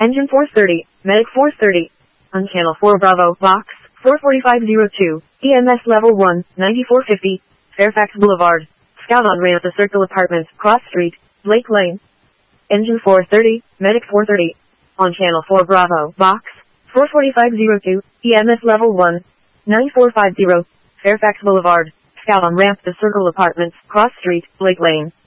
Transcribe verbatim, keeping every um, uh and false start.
Engine four thirty, Medic four thirty. On Channel four Bravo, Box, four forty-five oh two, E M S Level one, ninety-four fifty, Fairfax Boulevard. Scout on ramp to Circle Apartments, Cross Street, Blake Lane. Engine four thirty, Medic four thirty. On Channel four Bravo, Box, four forty-five oh two, E M S Level one, ninety-four fifty, Fairfax Boulevard. Scout on ramp to Circle Apartments, Cross Street, Blake Lane.